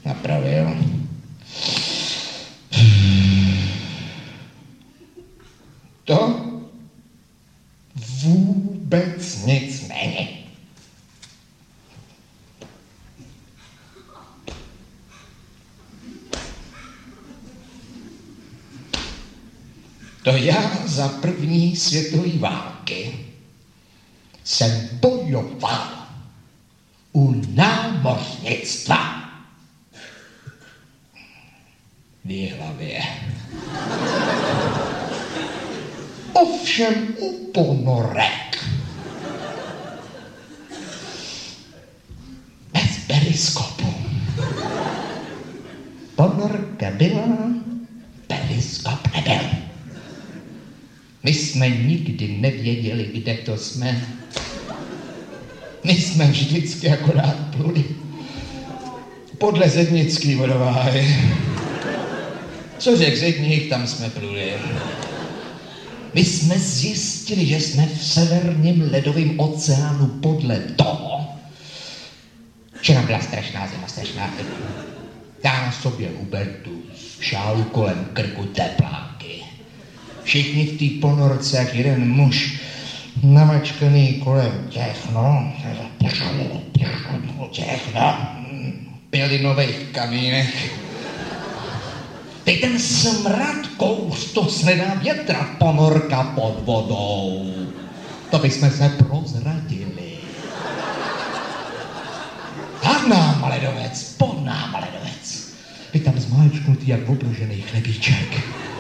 napravil. To vůbec nic není. To já za první světové války jsem bojoval u námořnictva v Jihlavě. Ovšem u ponorek. Bez periskopu. Ponorka byla, periskop nebyl. My jsme nikdy nevěděli, kde to jsme. My jsme vždycky akorát pluli podle zednický vodováhy. Co řekl zedník, tam jsme pluli. My jsme zjistili, že jsme v severním ledovém oceánu podle toho, že nám byla strašná zima, strašná zima. Já na sobě Hubertus, šálu kolem krku tepláky. Všichni v té ponorce, jak jeden muž, namačkaný kolem těch, pělinových kamínech. Teď ten smrad kous, to se nedá větrat, ponorka pod vodou. To bychom se prozradili. Nad náma ledovec, pod náma ledovec. Vy tam zmáčknutý jak obložený chlebíček.